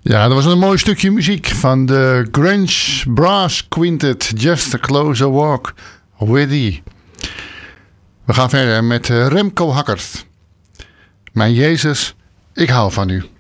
Ja, dat was een mooi stukje muziek van de Grunge Brass Quintet. Just a Closer Walk with Thee. We gaan verder met Remco Hackert. Mijn Jezus, ik hou van u.